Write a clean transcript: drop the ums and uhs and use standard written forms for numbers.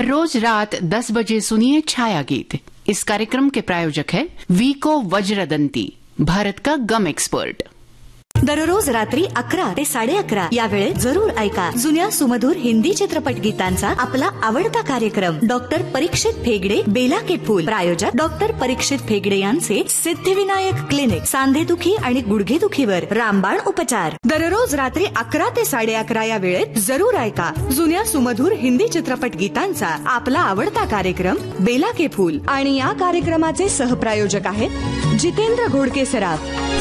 हर रोज रात 10 बजे सुनिए छाया गीत। इस कार्यक्रम के प्रायोजक है वीको वज्रदंती, भारत का गम एक्सपर्ट। दररोज रात्री 11 ते 11:30 या वेळेत जरूर ऐका जुन्या सुमधुर हिंदी चित्रपट गीतांचा आपला आवडता कार्यक्रम। डॉक्टर परीक्षित फेगडे, बेला के फूल। प्रायोजक डॉक्टर परीक्षित फेगडे यांचे सिद्धिविनायक क्लिनिक, सांधेदुखी आणि गुडघेदुखीवर रामबाण उपचार। दररोज रात्री 11 ते 11:30 या वेळेत जरूर ऐका जुन्या सुमधुर हिंदी चित्रपट गीतांचा आपला आवडता कार्यक्रम बेला के फूल। आणि या कार्यक्रमाचे सहप्रायोजक आहेत जितेंद्र घोडके सराफ।